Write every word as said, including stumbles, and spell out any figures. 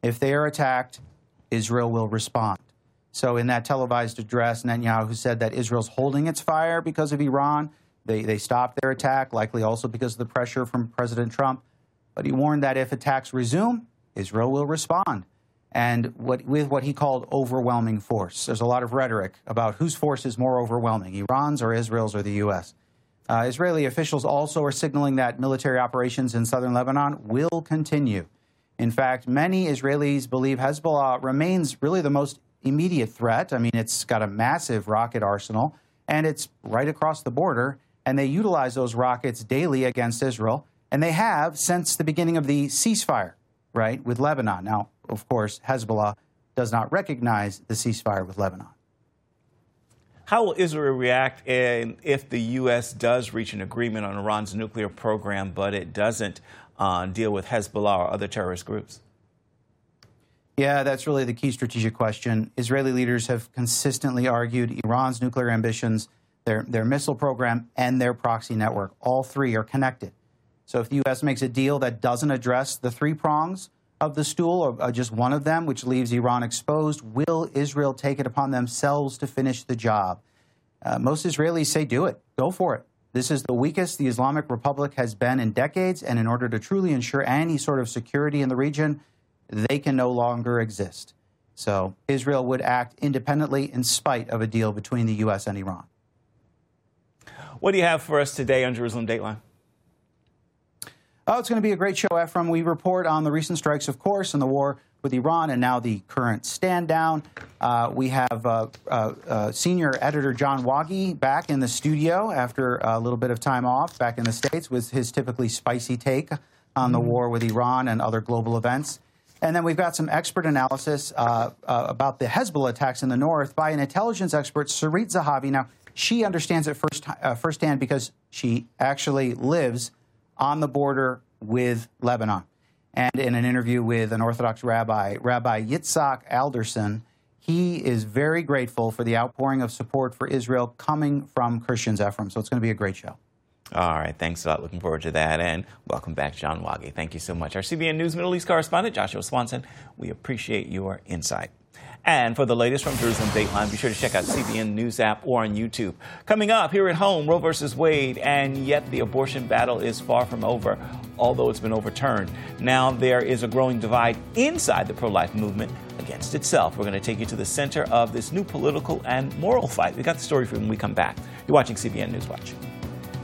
If they are attacked, Israel will respond. So in that televised address, Netanyahu said that Israel's holding its fire because of Iran. They, they stopped their attack, likely also because of the pressure from President Trump. But he warned that if attacks resume, Israel will respond. And what, with what he called overwhelming force. There's a lot of rhetoric about whose force is more overwhelming, Iran's or Israel's or the U S. Uh, Israeli officials also are signaling that military operations in southern Lebanon will continue. In fact, many Israelis believe Hezbollah remains really the most immediate threat. I mean, it's got a massive rocket arsenal, and it's right across the border, and they utilize those rockets daily against Israel, and they have since the beginning of the ceasefire, right, with Lebanon. Now, of course, Hezbollah does not recognize the ceasefire with Lebanon. How will Israel react if the U S does reach an agreement on Iran's nuclear program, but it doesn't uh, deal with Hezbollah or other terrorist groups? Yeah, that's really the key strategic question. Israeli leaders have consistently argued Iran's nuclear ambitions, their, their missile program, and their proxy network, all three are connected. So if the U S makes a deal that doesn't address the three prongs of the stool, or uh, just one of them, which leaves Iran exposed, will Israel take it upon themselves to finish the job? Uh, most Israelis say do it. Go for it. This is the weakest the Islamic Republic has been in decades, and in order to truly ensure any sort of security in the region, they can no longer exist. So Israel would act independently in spite of a deal between the U S and Iran. What do you have for us today on Jerusalem Dateline? Oh, it's going to be a great show, Ephraim. We report on the recent strikes, of course, and the war with Iran, and now the current stand down. Uh, we have uh, uh, uh, senior editor John Waggy back in the studio after a little bit of time off back in the States with his typically spicy take on the war with Iran and other global events. And then we've got some expert analysis uh, uh, about the Hezbollah attacks in the north by an intelligence expert, Sarit Zahavi. Now, she understands it first, uh, firsthand because she actually lives on the border with Lebanon. And in an interview with an Orthodox rabbi, Rabbi Yitzhak Alderson, he is very grateful for the outpouring of support for Israel coming from Christians, Ephraim. So it's going to be a great show. All right. Thanks a lot. Looking forward to that. And welcome back, John Waggy. Thank you so much. Our C B N News Middle East correspondent, Joshua Swanson. We appreciate your insight. And for the latest from Jerusalem Dateline, be sure to check out C B N News app or on YouTube. Coming up here at home, Roe versus Wade, and yet the abortion battle is far from over, although it's been overturned. Now there is a growing divide inside the pro-life movement against itself. We're going to take you to the center of this new political and moral fight. We got the story for you when we come back. You're watching C B N News Watch.